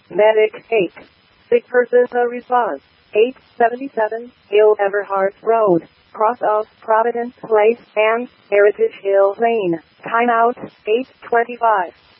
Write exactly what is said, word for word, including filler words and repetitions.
Medic eight. Sick person to response. eight seventy-seven, Hill Everhart Road, cross of Providence Place and Heritage Hill Lane. Timeout, eight twenty-five.